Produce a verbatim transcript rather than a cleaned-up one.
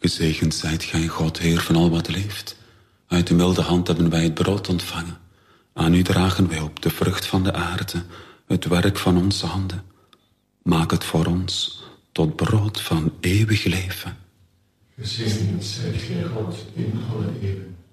Gezegend zijt gij, God, Heer van al wat leeft. Uit uw milde hand hebben wij het brood ontvangen. Aan u dragen wij op de vrucht van de aarde, het werk van onze handen. Maak het voor ons tot brood van eeuwig leven. Gezegend zijt gij, God, in alle eeuwen.